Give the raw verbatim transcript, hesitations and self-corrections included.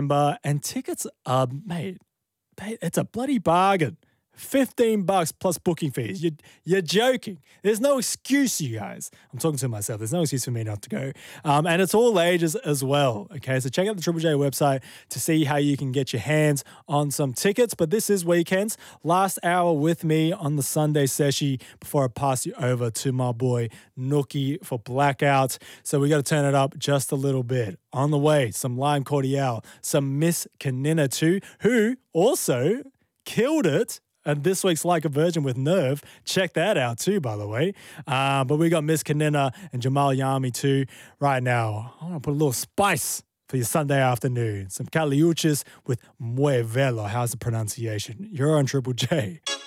September, and tickets are, mate, it's a bloody bargain. fifteen bucks plus booking fees. You're, you're joking. There's no excuse, you guys. I'm talking to myself. There's no excuse for me not to go. Um, and it's all ages as well. Okay, so check out the Triple J website to see how you can get your hands on some tickets. But this is Weekends. Last hour with me on the Sunday session before I pass you over to my boy Nookie for Blackout. So we got to turn it up just a little bit. On the way, some Lime Cordial, some Miss Kanina too, who also killed it. And this week's Like a Virgin with Nerve. Check that out too, by the way. Uh, but we got Miss Kanina and Jamal Yami too right now. I want to put a little spice for your Sunday afternoon. Some Caliuchis with Muevelo. How's the pronunciation? You're on Triple J.